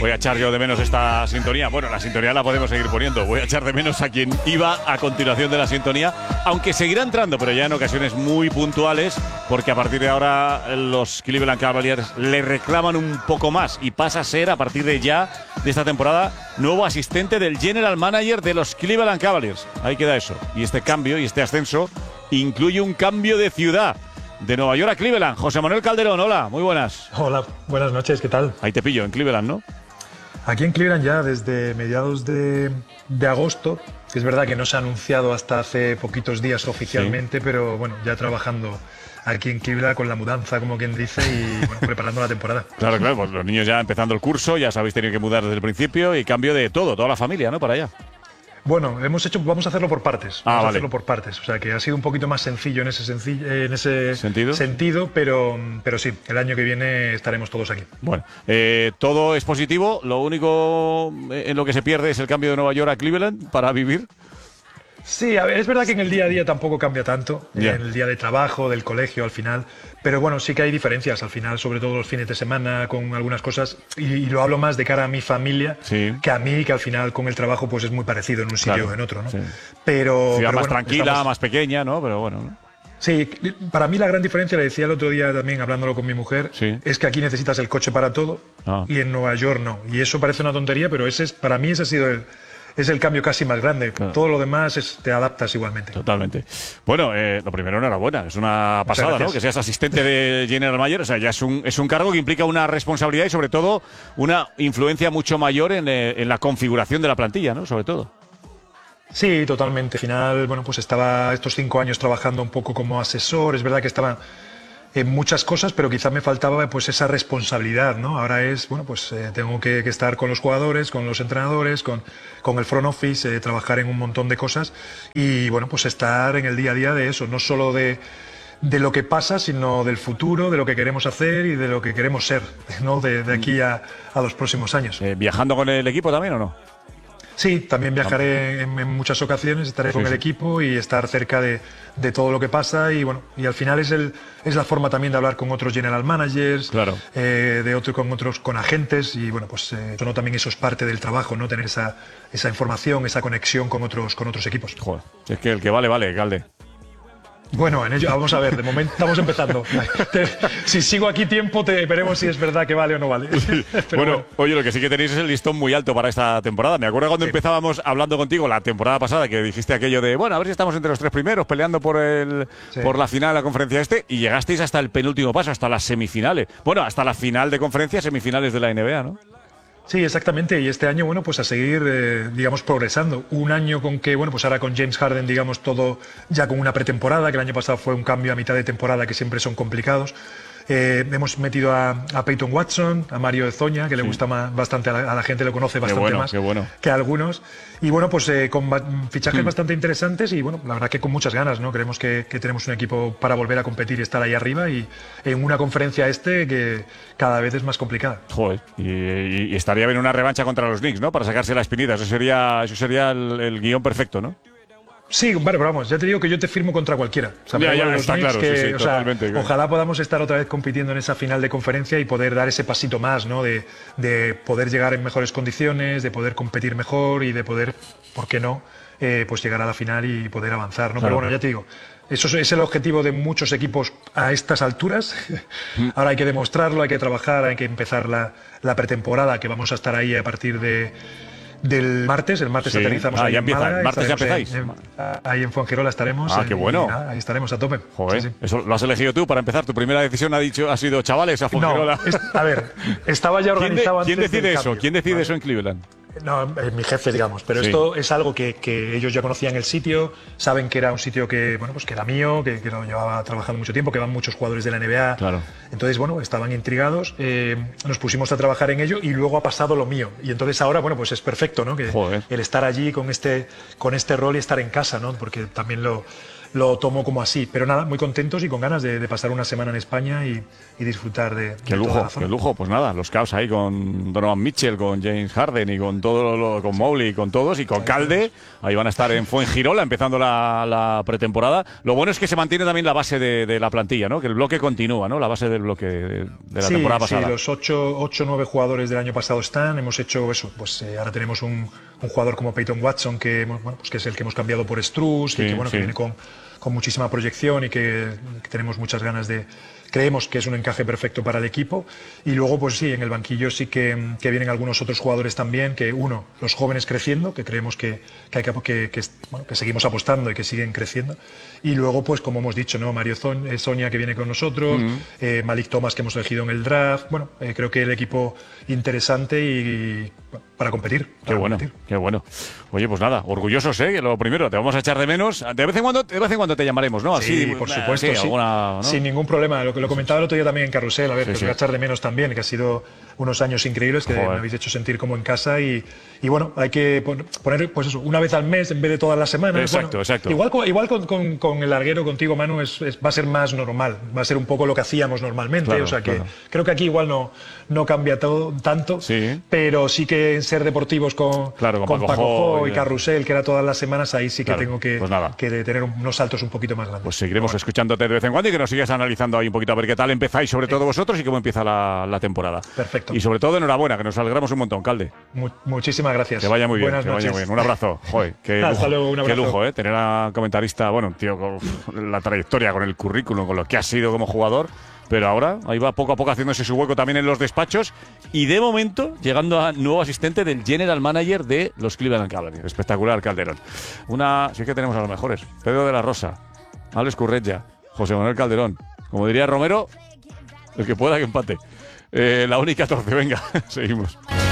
Voy a echar yo de menos esta sintonía. Bueno, la sintonía la podemos seguir poniendo. Voy a echar de menos a quien iba a continuación de la sintonía, aunque seguirá entrando, pero ya en ocasiones muy puntuales, porque a partir de ahora los Cleveland Cavaliers le reclaman un poco más y pasa a ser, a partir de ya, de esta temporada, nuevo asistente del General Manager de los Cleveland Cavaliers. Ahí queda eso. Y este cambio y este ascenso incluye un cambio de ciudad. De Nueva York a Cleveland. José Manuel Calderón, hola, muy buenas. Hola, buenas noches, ¿qué tal? Ahí te pillo, en Cleveland, ¿no? Aquí en Cleveland ya desde mediados de agosto, que es verdad que no se ha anunciado hasta hace poquitos días oficialmente, sí. Pero bueno, ya trabajando aquí en Cleveland con la mudanza, como quien dice, y bueno, preparando la temporada. Claro, pues los niños ya empezando el curso, ya os habéis tenido que mudar desde el principio y cambio de todo, toda la familia, ¿no? Para allá. Bueno, vamos a hacerlo por partes. Vale. Hacerlo por partes. O sea, que ha sido un poquito más sencillo en ese sentido, pero sí, el año que viene estaremos todos aquí. Bueno, todo es positivo. Lo único en lo que se pierde es el cambio de Nueva York a Cleveland para vivir. Sí, a ver, es verdad que en el día a día tampoco cambia tanto, en el día de trabajo, del colegio al final, pero bueno, sí que hay diferencias al final, sobre todo los fines de semana con algunas cosas, y lo hablo más de cara a mi familia, que a mí, que al final con el trabajo pues es muy parecido en un sitio o en otro, ¿no? Sí. Pero más bueno, tranquila, más pequeña, ¿no? Pero bueno, ¿no? Sí, para mí la gran diferencia, le decía el otro día también hablándolo con mi mujer, es que aquí necesitas el coche para todo y en Nueva York no. Y eso parece una tontería, pero para mí ese ha sido es el cambio casi más grande. Claro. Todo lo demás te adaptas igualmente. Totalmente. Bueno, lo primero, enhorabuena. Es una pasada, ¿no? Que seas asistente de General Manager. O sea, ya es un cargo que implica una responsabilidad y sobre todo una influencia mucho mayor en la configuración de la plantilla, ¿no? Sobre todo. Sí, totalmente. Al final, bueno, pues estaba estos 5 años trabajando un poco como asesor. Es verdad que estaba en muchas cosas, pero quizá me faltaba pues esa responsabilidad, ¿no? Ahora es, bueno, pues tengo que estar con los jugadores, con los entrenadores, con el front office, trabajar en un montón de cosas y, bueno, pues estar en el día a día de eso, no solo de lo que pasa, sino del futuro, de lo que queremos hacer y de lo que queremos ser, ¿no? De aquí a los próximos años. ¿Viajando con el equipo también o no? Sí, también viajaré en muchas ocasiones, estaré con el equipo y estar cerca de todo lo que pasa y bueno, y al final es la forma también de hablar con otros general managers, claro. con agentes y bueno, pues también eso es parte del trabajo, ¿no? Tener esa información, esa conexión con otros equipos. Joder, es que el que vale, Calde. Bueno, en ello vamos a ver, de momento estamos empezando. Si sigo aquí tiempo, veremos si es verdad que vale o no vale. Bueno, oye, lo que sí que tenéis es el listón muy alto para esta temporada. Me acuerdo cuando empezábamos hablando contigo la temporada pasada, que dijiste aquello de, bueno, a ver si estamos entre los 3 primeros, peleando por la final de la conferencia y llegasteis hasta el penúltimo paso, hasta las semifinales. Bueno, hasta la final de conferencia, semifinales de la NBA, ¿no? Sí, exactamente. Y este año, bueno, pues a seguir, digamos, progresando. Un año con que, bueno, pues ahora con James Harden, digamos, todo ya con una pretemporada, que el año pasado fue un cambio a mitad de temporada que siempre son complicados. Hemos metido a Peyton Watson, a Mario Hezonja, que le gusta bastante a la gente, lo conoce bastante más que a algunos. Y bueno, pues con fichajes bastante interesantes y bueno, la verdad que con muchas ganas, ¿no? Creemos que tenemos un equipo para volver a competir y estar ahí arriba y en una conferencia que cada vez es más complicada. Joder, y estaría bien una revancha contra los Knicks, ¿no? Para sacarse la espinita, eso sería el guión perfecto, ¿no? Sí, vale, pero vamos, ya te digo que yo te firmo contra cualquiera. O sea, ya está claro, sí, totalmente. Claro. Ojalá podamos estar otra vez compitiendo en esa final de conferencia y poder dar ese pasito más, ¿no? De poder llegar en mejores condiciones, de poder competir mejor y de poder, ¿por qué no?, pues llegar a la final y poder avanzar, ¿no? Claro. Pero bueno, ya te digo, eso es el objetivo de muchos equipos a estas alturas. Ahora hay que demostrarlo, hay que trabajar, hay que empezar la pretemporada, que vamos a estar ahí a partir del martes. El martes aterrizamos ahí en Málaga. ¿El martes ya empezáis? Ahí en Fuengirola estaremos. Qué bueno. Ahí estaremos a tope. Joder, sí. ¿Eso lo has elegido tú para empezar? ¿Tu primera decisión ha sido chavales a Fuengirola? No, a ver, estaba ya organizado ¿Quién decide eso? ¿Quién decide eso en Cleveland? No, mi jefe, digamos, pero esto es algo que ellos ya conocían el sitio, saben que era un sitio que, bueno, pues que era mío, que lo llevaba trabajando mucho tiempo, que van muchos jugadores de la NBA. Claro. Entonces, bueno, estaban intrigados, nos pusimos a trabajar en ello y luego ha pasado lo mío. Y entonces ahora, bueno, pues es perfecto, ¿no? Que el estar allí con este rol y estar en casa, ¿no? Porque también lo tomo como así. Pero nada, muy contentos y con ganas de pasar una semana en España y disfrutar de Qué de toda lujo, la zona. qué lujo. Pues nada, los Cavs ahí con Donovan Mitchell, con James Harden y con con Mowgli, con todos y con Calde. Ahí van a estar en Fuengirola empezando la pretemporada. Lo bueno es que se mantiene también la base de la plantilla, ¿no? Que el bloque continúa, ¿no? La base del bloque de la temporada pasada. Sí, los 9 jugadores del año pasado están. Hemos hecho eso. Pues ahora tenemos un jugador como Peyton Watson, pues que es el que hemos cambiado por Strus, Sí, y que sí. viene con muchísima proyección y que tenemos muchas ganas creemos que es un encaje perfecto para el equipo. Y luego, pues sí, en el banquillo sí que vienen algunos otros jugadores también, que uno, los jóvenes creciendo, que creemos que seguimos apostando y que siguen creciendo. Y luego, pues como hemos dicho, ¿no? Mario Sonia, que viene con nosotros, Malik Thomas, que hemos elegido en el draft. Bueno, creo que el equipo interesante y para competir. Qué bueno, qué bueno. Oye, pues nada, orgullosos, ¿eh? Lo primero, te vamos a echar de menos. De vez en cuando te llamaremos, ¿no? Así, Sí, por supuesto, sí. alguna, ¿no? Sin ningún problema. Lo comentaba el otro día también en Carrusel, a ver, que os voy a echar de menos también, que ha sido unos años increíbles, que me habéis hecho sentir como en casa y bueno, hay que poner, pues eso, una vez al mes en vez de todas las semanas. Exacto, bueno, exacto. Igual con el larguero, contigo, Manu, va a ser más normal, va a ser un poco lo que hacíamos normalmente, Claro, o sea que claro. creo que aquí igual no cambia todo tanto, Sí. pero sí que en ser deportivos con Paco Paco Jo Jo y Carrusel, que era todas las semanas, ahí sí que Claro, tengo pues nada. que tener unos saltos un poquito más grandes. Pues seguiremos escuchándote de vez en cuando y que nos sigas analizando ahí un poquito a ver qué tal empezáis, sobre todo vosotros, y cómo empieza la temporada. Perfecto. Y sobre todo, enhorabuena, que nos alegramos un montón, Calde. Muchísimas gracias. Que vaya muy bien, Buenas que vaya noches. muy bien. Un abrazo. Joder, qué lujo, Hasta luego, un qué abrazo. lujo, ¿eh? Tener a comentarista, bueno, un tío con la trayectoria, con el currículum, con lo que ha sido como jugador. Pero ahora ahí va poco a poco haciéndose su hueco también en los despachos y de momento llegando a nuevo asistente del general manager de los Cleveland Cavaliers. Espectacular, Calderón. Sí que tenemos a los mejores. Pedro de la Rosa, Alex Currella, José Manuel Calderón. Como diría Romero, el que pueda que empate. La única 14, venga, seguimos.